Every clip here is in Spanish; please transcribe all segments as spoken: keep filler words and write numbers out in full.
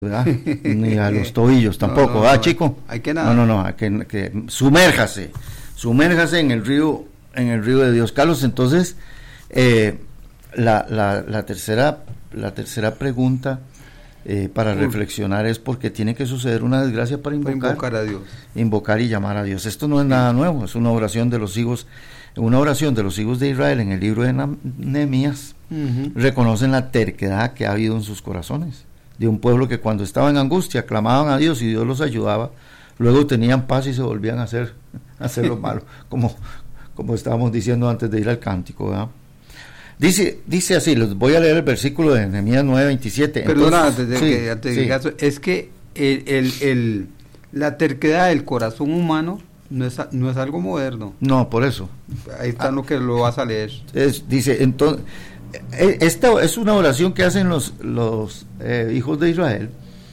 ¿verdad? Ni a los tobillos tampoco, no, no, ¿ah, no, chico? Hay que nada. No, no, no, hay que, que sumérjase, sumérjase en el río, en el río de Dios. Carlos, entonces, eh, la, la, la tercera, la tercera pregunta eh, para Uy. reflexionar es porque tiene que suceder una desgracia para invocar, para invocar a Dios, invocar y llamar a Dios. Esto no es nada nuevo, es una oración de los hijos, una oración de los hijos de Israel en el libro de Nehemías. Uh-huh. Reconocen la terquedad que ha habido en sus corazones, de un pueblo que cuando estaba en angustia clamaban a Dios y Dios los ayudaba, luego tenían paz y se volvían a hacer, a hacer lo malo, como, como estábamos diciendo antes de ir al cántico, ¿verdad? Dice, dice así, les voy a leer el versículo de Nehemías nueve veintisiete. Perdona, antes de sí, que antes de sí. caso, es que el, el, el, la terquedad del corazón humano no es, no es algo moderno. No, por eso. Ahí está ah, lo que lo vas a leer. Es, dice, entonces, esta es una oración que hacen los, los eh, hijos de Israel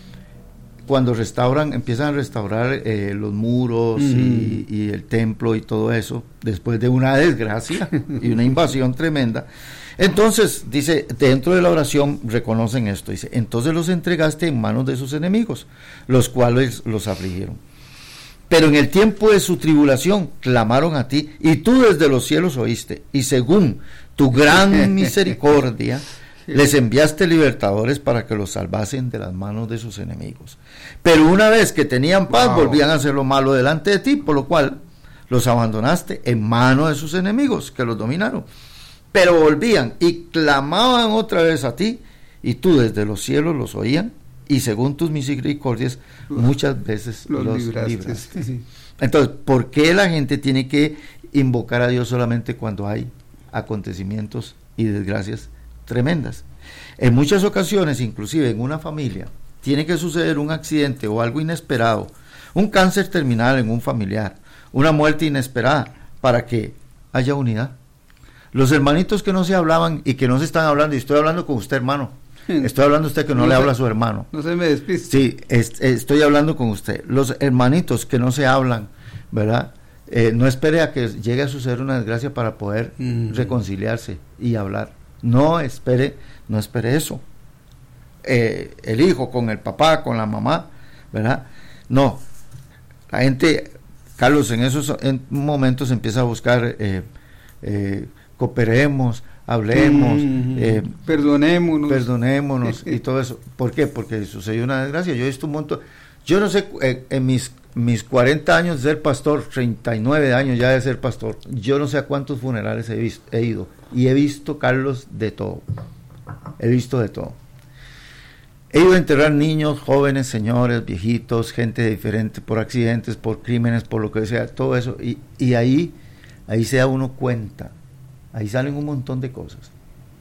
cuando restauran, empiezan a restaurar eh, los muros mm. y, y el templo y todo eso, después de una desgracia y una invasión tremenda. Entonces, dice, dentro de la oración reconocen esto, dice, entonces los entregaste en manos de sus enemigos, los cuales los afligieron. Pero en el tiempo de su tribulación clamaron a ti, y tú desde los cielos oíste, y según tu gran misericordia, les enviaste libertadores para que los salvasen de las manos de sus enemigos. Pero una vez que tenían paz, wow. volvían a hacer lo malo delante de ti, por lo cual los abandonaste en manos de sus enemigos, que los dominaron. Pero volvían y clamaban otra vez a ti, y tú desde los cielos los oían, y según tus misericordias, muchas veces los, los libraste. libraste. Sí. Entonces, ¿por qué la gente tiene que invocar a Dios solamente cuando hay acontecimientos y desgracias tremendas? En muchas ocasiones, inclusive en una familia, tiene que suceder un accidente o algo inesperado, un cáncer terminal en un familiar, una muerte inesperada, para que haya unidad. Los hermanitos que no se hablaban y que no se están hablando, y estoy hablando con usted, hermano, estoy hablando a usted que no, no le se, habla a su hermano. No se me despiste. Sí, es, estoy hablando con usted. Los hermanitos que no se hablan, ¿verdad? Eh, no espere a que llegue a suceder una desgracia para poder mm. reconciliarse y hablar. No espere, no espere eso. Eh, el hijo con el papá, con la mamá, ¿verdad? No. La gente, Carlos, en esos en momentos empieza a buscar, eh, eh, cooperemos, hablemos, mm, eh, perdonémonos, perdonémonos y todo eso. ¿Por qué? Porque sucedió una desgracia. Yo he visto un montón, yo no sé, eh, en mis mis cuarenta años de ser pastor, treinta y nueve años ya de ser pastor, yo no sé a cuántos funerales he, visto, he ido, y he visto, Carlos, de todo, he visto de todo. He ido a enterrar niños, jóvenes, señores, viejitos, gente diferente, por accidentes, por crímenes, por lo que sea, todo eso, y, y ahí, ahí se da uno cuenta, ahí salen un montón de cosas,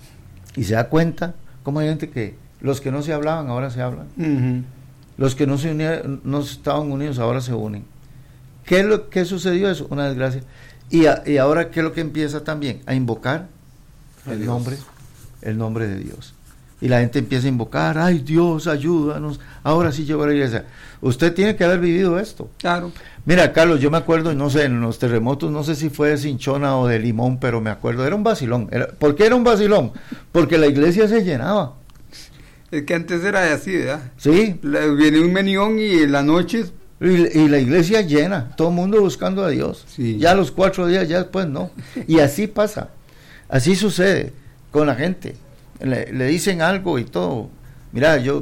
y se da cuenta cómo hay gente que, los que no se hablaban, ahora se hablan, uh-huh. Los que no se unieron, no estaban unidos, ahora se unen. ¿Qué es lo que sucedió eso? Una desgracia. Y, a, y ahora, ¿qué es lo que empieza también? A invocar el nombre, el nombre de Dios. Y la gente empieza a invocar, ay Dios, ayúdanos, ahora sí llegó a la iglesia. Usted tiene que haber vivido esto. Claro. Mira, Carlos, yo me acuerdo, no sé, en los terremotos, no sé si fue de Cinchona o de Limón, pero me acuerdo, era un vacilón. Era, ¿por qué era un vacilón? Porque la iglesia se llenaba. Es que antes era así, ¿verdad? Sí. La, viene un menión y en la noche... Y, y la iglesia llena, todo el mundo buscando a Dios. Sí. Ya los cuatro días, ya después no. Y así pasa, así sucede con la gente. Le, le dicen algo y todo. Mira, yo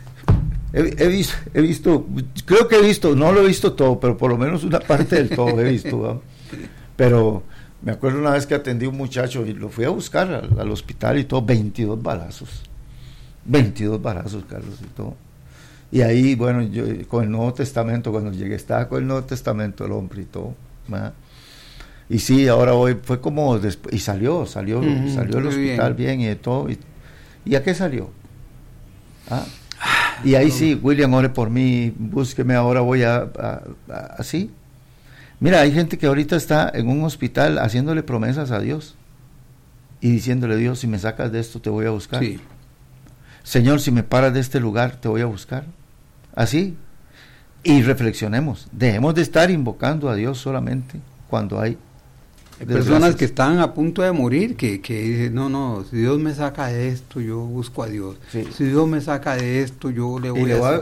he, he, visto, he visto, creo que he visto, no lo he visto todo, pero por lo menos una parte del todo he visto, ¿verdad? Pero me acuerdo una vez que atendí a un muchacho y lo fui a buscar al, al hospital y todo, veintidós balazos. veintidós balazos, Carlos, y todo. Y ahí, bueno, yo con el Nuevo Testamento, cuando llegué, estaba con el Nuevo Testamento el hombre y todo, ¿verdad? Y sí, ahora hoy fue como después, y salió, salió, uh-huh, salió del hospital bien. bien y de todo. Y, ¿y a qué salió? ¿Ah? Y ahí sí, William, ore por mí, búsqueme, ahora voy a, a, a, así. Mira, hay gente que ahorita está en un hospital haciéndole promesas a Dios y diciéndole, Dios, si me sacas de esto te voy a buscar. Sí. Señor, si me paras de este lugar, te voy a buscar. Así. Y reflexionemos. Dejemos de estar invocando a Dios solamente cuando hay Hay personas que están a punto de morir, que, que dicen, no, no, si Dios me saca de esto, yo busco a Dios. Sí. Si Dios me saca de esto, yo le voy, y le a, voy a